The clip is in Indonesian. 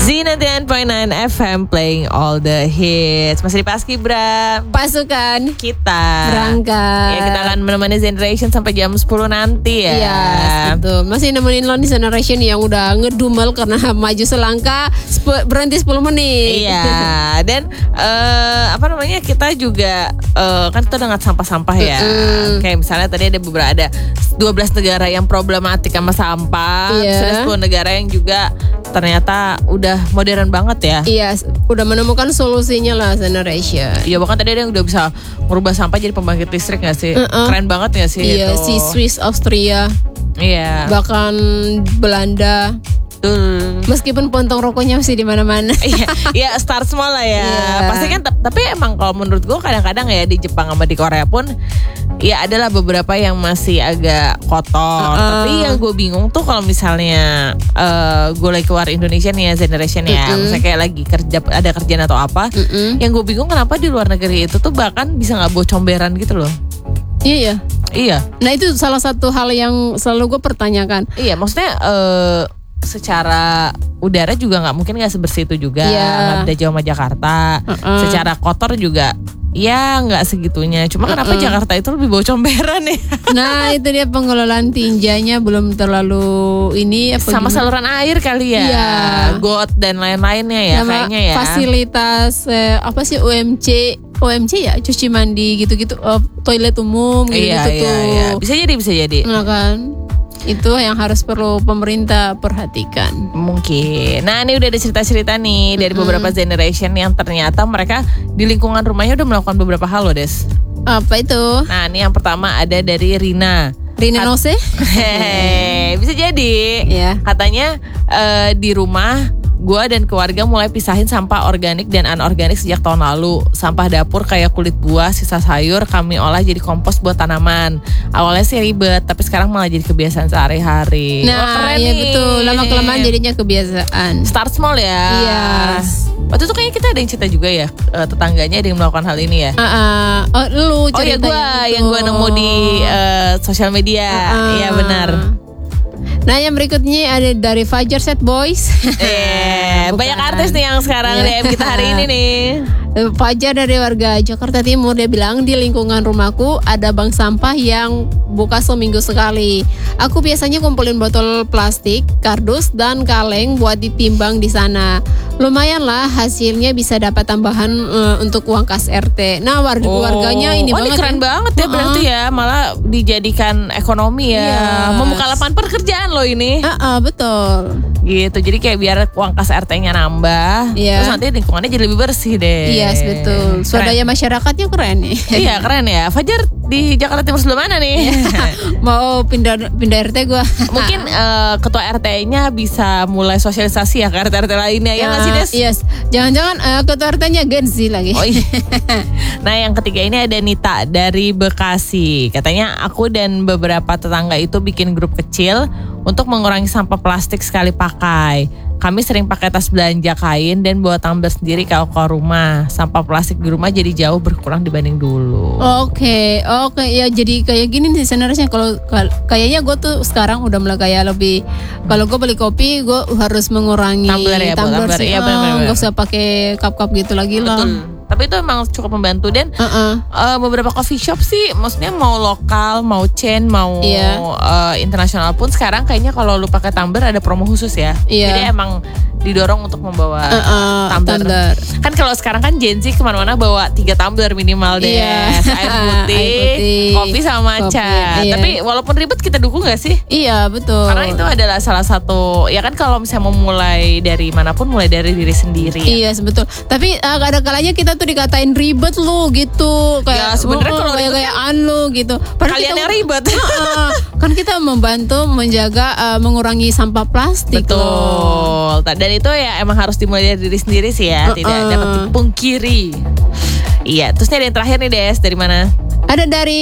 Z99.9 FM playing all the hits. Masih di Paskibra. Pasukan Kita berangkat. Ya, kita akan menemani Generation sampai jam 10 nanti ya. Iya, betul. Masih nemenin Lonely Generation yang udah ngedumel karena maju selangkah berhenti 10 menit. Iya. Dan kita juga kan kita udah ngat sampah-sampah ya. Kayak misalnya tadi ada 12 negara yang problematik sama sampah. Iya. Terus 10 negara yang juga ternyata udah modern banget ya. Iya, udah menemukan solusinya lah Generation. Iya, bahkan tadi ada yang udah bisa merubah sampah jadi pembangkit listrik gak sih? Keren banget gak sih Iya, itu? si Swiss, Austria, Iya. bahkan Belanda. Betul. Meskipun pontong rokoknya masih di mana-mana. Iya, start small lah ya. Iya. Pasti kan, tapi emang kalau menurut gue kadang-kadang ya di Jepang sama di Korea pun ya adalah beberapa yang masih agak kotor. Tapi yang gue bingung tuh kalau misalnya gue lagi keluar Indonesia nih ya, Generation ya, misalnya kayak lagi ada kerjaan atau apa, yang gue bingung kenapa di luar negeri itu tuh bahkan bisa nggak bawa comberan gitu loh. Iya. Iya. Nah, itu salah satu hal yang selalu gue pertanyakan. Iya, maksudnya secara udara juga nggak mungkin nggak sebersih itu juga, nggak beda jauh sama Jakarta. Secara kotor juga ya nggak segitunya. Cuma kenapa Jakarta itu lebih bau comberan ya? Nah, itu dia pengelolaan tinjanya belum terlalu ini sama saluran air kali ya. Iya. Got dan lain-lainnya ya sama kayaknya ya. Fasilitas OMC ya, cuci mandi gitu-gitu, toilet umum gitu-gitu tuh. Iya. Bisa jadi. Nah kan, itu yang harus perlu pemerintah perhatikan. Mungkin. Nah, ini udah ada cerita-cerita nih dari beberapa generation yang ternyata mereka di lingkungan rumahnya udah melakukan beberapa hal loh, Des. Apa itu? Nah, ini yang pertama ada dari Rina Nose? Bisa jadi. Iya. Katanya di rumah gue dan keluarga mulai pisahin sampah organik dan anorganik sejak tahun lalu. Sampah dapur kayak kulit buah, sisa sayur kami olah jadi kompos buat tanaman. Awalnya sih ribet, tapi sekarang malah jadi kebiasaan sehari-hari. Nah, iya betul. Lama-kelamaan jadinya kebiasaan. Start small ya. Iya. Waktu itu kayaknya kita ada yang cerita juga ya, tetangganya ada yang melakukan hal ini ya. Lu Oh ya, gue yang gue nemu di sosial media. Iya benar. Nah, yang berikutnya ada dari Fajar Set Boys. Banyak artis nih yang sekarang DM kita hari ini nih. Fajar dari warga Jakarta Timur, dia bilang di lingkungan rumahku ada bank sampah yang buka seminggu sekali. Aku biasanya kumpulin botol plastik, kardus, dan kaleng buat ditimbang di sana. Lumayan lah hasilnya, bisa dapat tambahan untuk uang kas RT. Nah, warganya ini banget. Ini keren banget ya berarti ya, malah dijadikan ekonomi ya. Membuka lapangan pekerjaan loh ini. Betul. Gitu, jadi kayak biar uang kas RT-nya nambah, terus nanti lingkungannya jadi lebih bersih deh. Yes, betul. Swadaya masyarakatnya keren nih. Iya, keren ya. Fajar di Jakarta Timur sebelah mana nih? Mau pindah RT gue. Mungkin ketua RT-nya bisa mulai sosialisasi ya ke RT-RT lainnya ya nggak sih, Des? Yes. Jangan-jangan ketua RT-nya Gen Z lagi. Oh iya. Nah, yang ketiga ini ada Nita dari Bekasi. Katanya aku dan beberapa tetangga itu bikin grup kecil untuk mengurangi sampah plastik sekali pakai. Kami sering pakai tas belanja kain dan bawa tumbler sendiri kalau ke rumah. Sampah plastik di rumah jadi jauh berkurang dibanding dulu. Oke, ya jadi kayak gini nih sebenarnya. Kalau kayaknya gue tuh sekarang udah mulai kayak lebih, kalau gue beli kopi gue harus mengurangi tumbler sih. Iya, bener. Gak usah pakai cup gitu lagi lah. Betul. Tapi itu emang cukup membantu. Dan beberapa coffee shop sih, maksudnya mau lokal, mau chain, mau internasional pun sekarang kayaknya kalau lu pakai tumbler ada promo khusus ya. Jadi emang didorong untuk membawa tumbler. Kan kalau sekarang kan Gen Z kemana-mana bawa 3 tumbler minimal deh. Air putih, kopi sama matcha. Tapi walaupun ribet kita dukung gak sih? Iya, betul. Karena itu adalah salah satu, ya kan kalau misalnya mau mulai dari manapun, mulai dari diri sendiri. Iya, betul. Tapi ada kalanya kita tuh dikatain ribet lu gitu. Kayak sebenarnya kalau kayak lu gitu. Kalian yang ribet. Kan kita membantu menjaga mengurangi sampah plastik. Betul. Dan itu ya emang harus dimulai dari diri sendiri sih ya, tidak dapat dipungkiri. Iya, terus ini ada yang terakhir nih, Des, dari mana? Ada dari